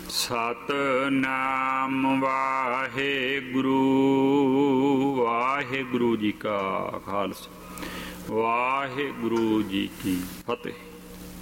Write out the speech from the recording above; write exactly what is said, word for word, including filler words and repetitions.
ਸਤਿਨਾਮ ਵਾਹਿਗੁਰੂ। ਵਾਹਿਗੁਰੂ ਜੀ ਕਾ ਖਾਲਸਾ, ਵਾਹਿਗੁਰੂ ਜੀ ਕੀ ਫਤਿਹ।